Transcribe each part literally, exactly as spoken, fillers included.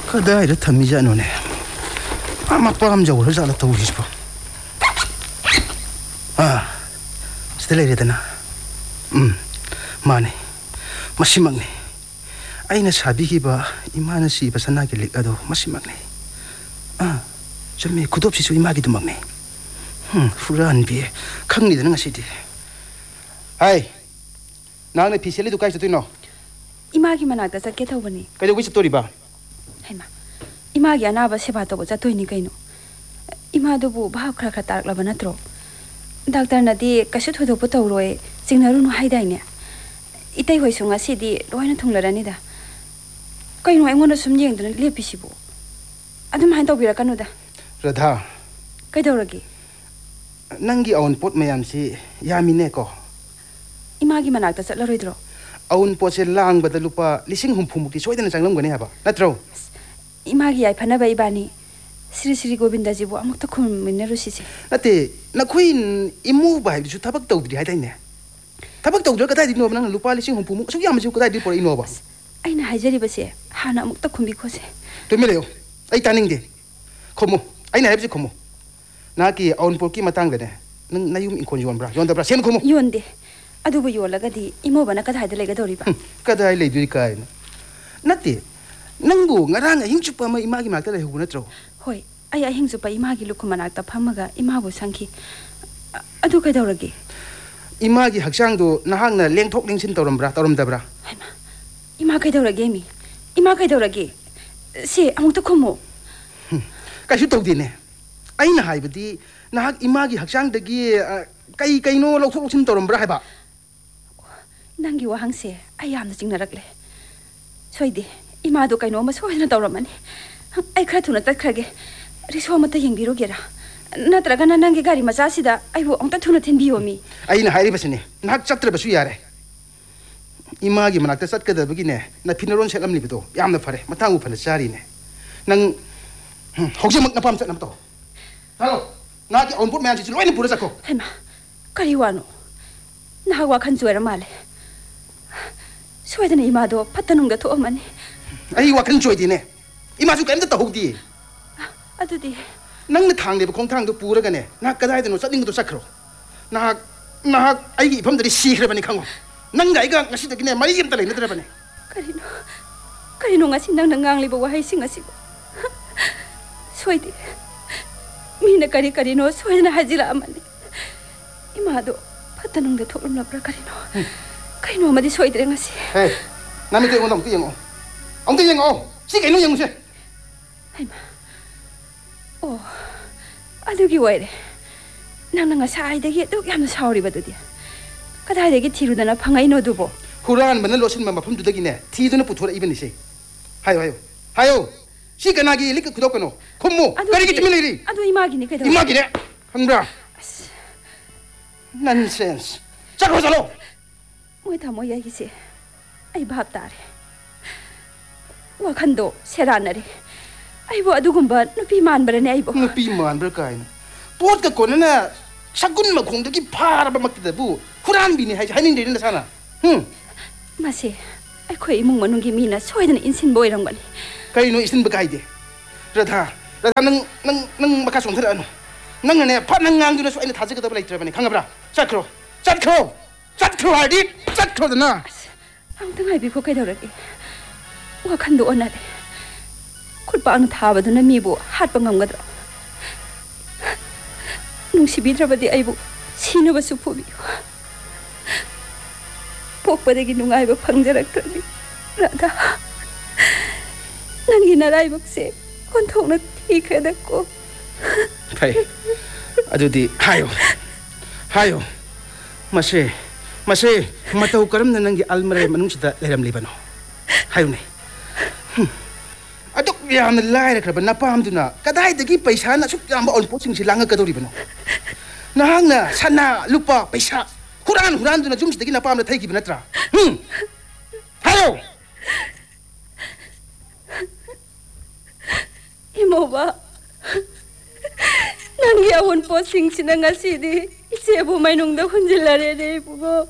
그다이를 탐미지 않으네. 아마 뻔함적으로 잘랐다 오기 싶어. 아, 스텔레이야 되나? 음, 마네. 마시막네. 아이나 사비기바 이마나 씨바 산나기 릭아도 마시막네. 아, 좀미 굿없이서 이마기도 막네. 음, 후라한 비에 강리되는 것이디. 아이, 나는 비셀리도 까지 되노. 이마기 만나다 자게 더보니. 그래도 있어 또리바. 하이마, 이마기 아나바 세바도 자토이니 그이노. 이마도부 바우 크라크라 따락라바 나트로. 닥터나디 가시 토도부 떠오로에 징나루노 하이다이네. 이따이 호이송아 시디 로이나 통라라니다. 그이노 아이고나 숨예행드는 레피시보. 아둠 한 떠비라카노다. 라다. 그이더러기. 낭기 아운 pot mayamsi yamine ko. 이마기 만나다 썰러로이드로. 아운 potse langba da lupa lising humphumukti soidana changlamgani haba. Natro. 이마기 야이 파나바 이바니. 시리시리 고빈다지부 아무것도 고민내로시지. 나때 나코인 이무 바이비주 타박 떠우드리 하다이네. 타박 떠우들 그다이 노 난 루파 리싱 humphumuk asuk yamaju 그다이 디 포이 노바. 아이나 하이저리버시 하나 아무것도 고민코세. 되면요. 아이 따닝데. 코모. 아이나 해비지 코모. 나기 아운 볼기 마땅되네. 능 나윰 인콘 요원브라. 요원다브라 셈 코모. 요원데. 아두부 요올라가디 이모바나 그다이들 레가도리바. 그다이 레이드리 카이나. 나때 낭부 ngarang hingchupa ma imagi makta le hubuna tro. Hoi, ai ai hingchupa imagi lukumanakta phamaga imabu sangki. Adu kaidoragi. Imagi hakchangdo nahangna lengthok lengsin torambra toramdabra. Haima. Ima kaidoragi mi. Ima kaidoragi. Si amukta khomo. Kaisu tawdine. Aina haibadi nahak imagi hakchangdagi kai kaino lokthok loksin torambra haiba. Nangi wahangse ai yamna jingnarakle. Soide. 이마도 까이노마 소이나 떠오르마니 아이 크라투나 따크라게 리소마타 옌비로게라 나트라가 나난게 가리 마자시다 아이고 엉따 투나 텐비오미 아이나 하이리바스니 나 짭트라바수 야래 이마기 만학다 삿가다버기네 나 피너론 셀람리비도 얌나 파레 마탕우 파레 자리네 난 혹시 막나 밤 쌌나 또 하로 나기 온봇 매한지 로이는 부르자고 하이마 가리와노 나와 간주에라 말레 소이드네 이마도 파타농가 토어마니 아이 와큰 조이디네 이마주 깸다 혹디 아두디 낭나 탕네부 콩탕도 부르가네 나 까다이드노 삿닝도 싹크로 나나 아이기 이범들이 시크르바니 강고 낭가 이가 나시다기네 마이김 달래 너들바네 가리노 가리노 nga시 낭나 nganglibo wahai singasigo 소이디 미나 가리 가리노 소이나 하지라 아마니 이마도 파타농데 토름라브라 가리노 가리노 마디 소이드레 nga시 에이 남이 되고 넘게 영어 엉덩이 영어 시계는 영세 하이마 오 아두기 와이래 나는 사이데기 또 야무 사오리바도디 가다이데기 티루다나 방아이노두보 후란 만날 로신만 마품 두더기네 티드는 부토라 이번이시 하요 하요 하요 시계나기 리크 구독거노 콤모 가리기 쯤이리 아두 이마기니 그다 이마기네 한브라 난센스 자고자로 뭐다 뭐 얘기지 아이 밥다래 와칸도 세라나리 아이보 아두군바 누피 만바라네 아이보 누피 만바라 까이나 포트가 코나나 사군 마콩도기 파라바 막다부 후란비니 하이 하닝데는 사나 응 마세 아이코 이몽 만웅기 미나 소이드는 인신 보이랑거니 까이노 이신 바카이데 라다 라다 능능능 마카 손터라노 능네 파능강두나 소이나 다즈가다 라이트라바니 강가브라 샷크로 샷크로 샷크로 하디 샷크로드나 아무튼 아이비고 가이더라기 와칸도 오나데 쿨빵 타바도나 미부 핫빵 감가드라 농시비드라바디 아이부 시누바수 포비요 복바데기 농아이부 방자락더니 라다 난기 나라이북세 혼통나 티크야됐고 파이 아두디 하요 하요 마세 마세 마타우 까람나 난기 알마레 마능시다 레람리바노 하요네 adok yamna laira kraba napamduna kadai dagi paisa na suk yamba on poching silanga kadori bano nahangna sana lupa paisa huran huran duna jumsi dagi napamna thaigi binatra hm hayo imoba nangi awon poching sinanga sidi isebu mainungda hunjilare de bugo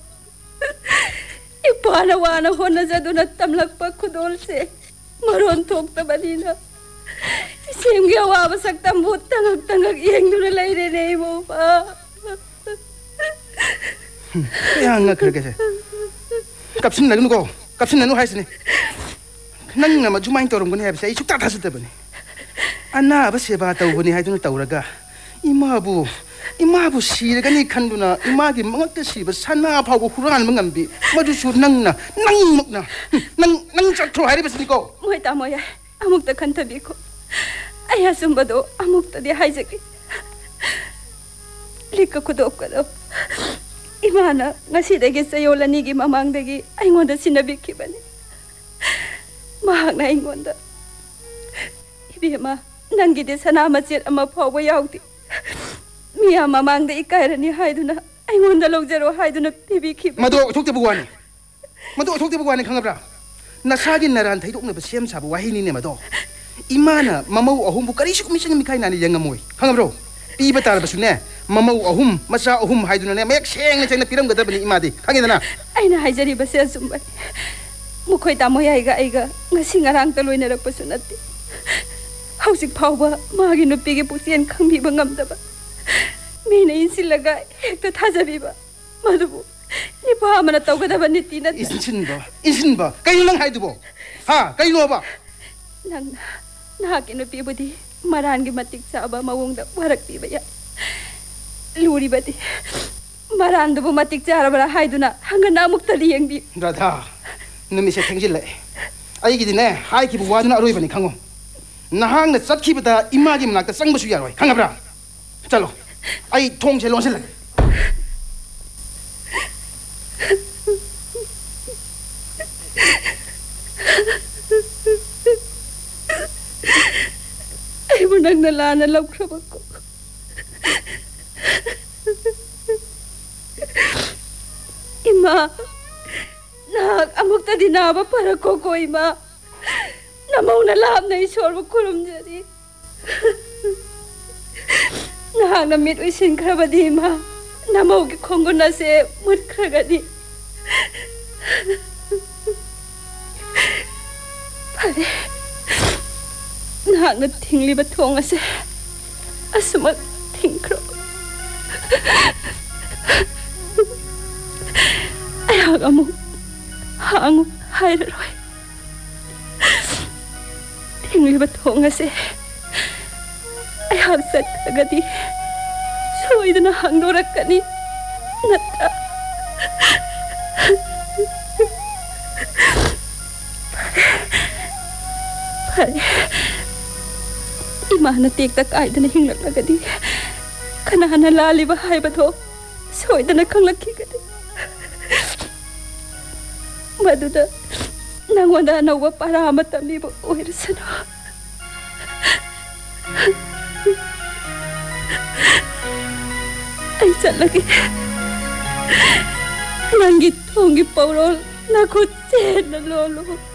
ipana wana hona jaduna tamlakpa khudolse maron thokta badina ꯁꯦꯝꯒꯤ ꯑꯋꯥꯕ ꯁꯛꯇꯝꯕꯨ ꯇꯉꯛ ꯇꯉꯛ ꯌꯦꯡꯗꯨꯅ ꯂꯩꯔꯦꯅꯦ ꯏꯃꯧꯄꯥ ꯌꯥꯝ ꯉꯛꯈ꯭ꯔꯒꯦꯁꯦ ꯀꯞꯁꯤꯟꯅꯒꯅꯨꯀꯣ ꯀꯞꯁꯤꯟꯅꯅꯨ ꯍꯥꯏꯁꯤꯅꯤ ꯅꯪꯅ ꯃꯗꯨꯃꯥꯏꯅ ꯇꯧꯔꯝꯒꯅꯤ ꯍꯥꯏꯕꯁꯦ ꯑꯩ ꯁꯨꯛꯊꯥ ꯊꯥꯖꯗꯕꯅꯤ ꯑꯅꯥꯕ ꯁꯦꯕꯥ ꯇꯧꯕꯅꯤ ꯍꯥꯏꯗꯨꯅ ꯇꯧꯔꯒ ꯏꯃꯥꯕꯨ 이마부 시르가니 칸두나 이마기 멍학게 시버 산나 파고 후랑한 멍감비 마주수 낭나 낭먹나 낭낭 짝토 하리베스니고 뭐이다 뭐야 아묵다 칸타비고 아야 숨바도 아묵다디 하이제기 리카 구독가도 이마나 ngasi되게 사요라니기 마망되기 아잉원다 시나비키바니 마학나 아잉원다 이비마 난기데 사나마짓 아마 파고 야우디 미야 마망데 이까이라니 하이두나 아잉원다 롱제로 하이두나 비비키바 마도 톡대 보고 하니 마도 톡대 보고 하니 강갑라 나 사긴 나란 타이독나부 시엠사부 와히니네 마도 이마나 마마우 어훔부 까리시고 미싱 미카이나니 영가모이 강갑로 삐바 따라바수네 마마우 어훔 마사 어훔 하이두나네 마약 생내 생내 피럼거다버니 이마디 강이나나 아이나 하이자리바세 숨바니 무코이 다모야이가 아이가 ngasi ngarang ta loinarappasu natte hausik phawba magi nupiಗೆ pusian khangbiba ngamdaba mena insilaga hekta thajabiba madubu nipa amana tawgadaba niti na insinba insinba kaino nang haidubo ha kaino ba nang na ke nupibudi marangi matik saba mawungda waraktiba ya luribadi marandubu matik charabara haiduna hangana muktali yengbi radha numise thengjille aigidine haikibu waduna aroibani khango nahangna chatkibada imagi manakta changbasu yaroi khangabra chalo ai thongse lonsil ai bunang na lana lakrabako ima nak amuk tadi naba para koko ima namau na lam na isor bu kurum jadi nak na mit uisin krabadi ima namau ki kongo na se mut kragadi pare nak na tingli ba thong ase asuma tingkro ayag amuk hang hairoi tingli ba thong ase ayag sat agadi soidana hangdorakani natta pare imana tekta kaidana hinglagadi kanana laliba haibado soidana khanglakigadi maduda nangwanda nawa para amatamiba oirasano ay salagi nangi tongi paurol nakutse na lolo